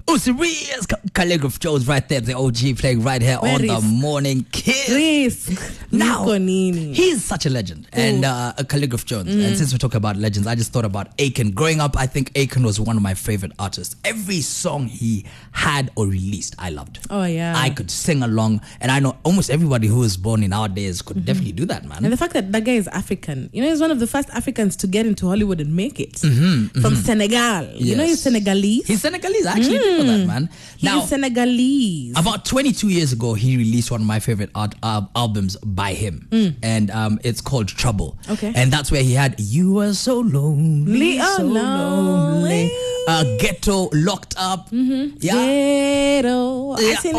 Oh, serious Calligraph Jones right there, the OG playing right here on the Morning Kiss. Now, he's such a legend. And Calligraph Jones. And since we're talking about legends, I just thought about Akon. Growing up, I think Akon was one of my favorite artists. Every song he had or released, I loved. Oh, yeah. I could sing along. And I know almost everybody who was born in our days could definitely do that, man. And the fact that that guy is African. You know, he's one of the first Africans to get into Hollywood and make it. From Senegal. Yes. You know he's Senegalese? He's Senegalese. I actually didn't know that, man. He's Senegalese. About 22 years ago, he released one of my favorite albums by him. And it's called Trouble. Okay. And that's where he had You Are So Lonely, So Lonely. Ghetto, Locked Up. Yeah. Ghetto.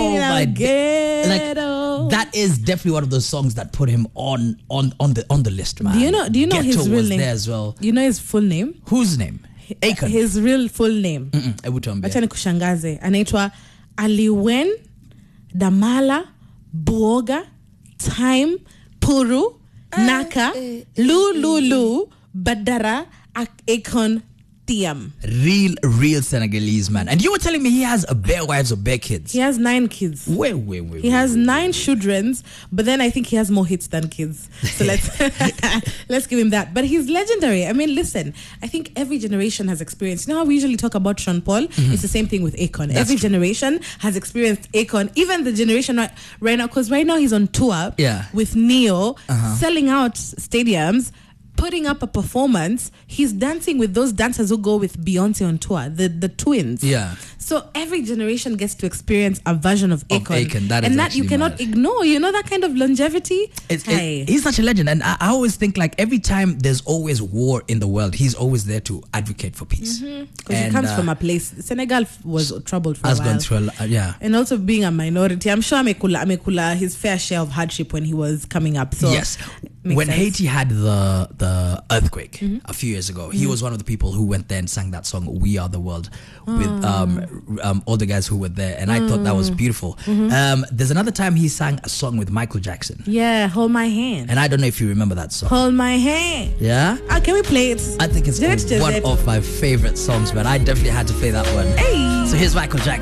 Ghetto. Like, that is definitely one of those songs that put him on the list, man. Do you know Ghetto his real was name? There as well. You know his full name? Whose name? Akon. His real full name. Acha nikushangaze. Anaitwa Aliwen Damala Buoga Time Puru Naka Lulu Badara Akon Tiam. Real Senegalese, man. And you were telling me he has bare wives or bare kids. He has 9 kids. Wait. He has 9 children, but then I think he has more hits than kids. So let's give him that. But he's legendary. I mean, listen, I think every generation has experienced. You know how we usually talk about Sean Paul? It's the same thing with Akon. Every generation has experienced Akon. Even the generation right now, because right now he's on tour with Neo, selling out stadiums, putting up a performance. He's dancing with those dancers who go with Beyonce on tour, the twins. Yeah. So every generation gets to experience a version of Akon. That you cannot ignore. You know that kind of longevity? He's such a legend. And I always think, like, every time there's always war in the world, he's always there to advocate for peace. Because he comes from a place. Senegal was troubled for a while. Has gone through a lot, yeah. And also being a minority. I'm sure Amekula his fair share of hardship when he was coming up. So yes. When Haiti had the earthquake a few years ago, he was one of the people who went there and sang that song "We Are the World" with all the guys who were there, and I thought that was beautiful. There's another time he sang a song with Michael Jackson. Yeah, Hold My Hand. And I don't know if you remember that song. Hold My Hand. Yeah. Can we play it? I think it's one of my favorite songs, but I definitely had to play that one. Hey. So here's Michael Jackson.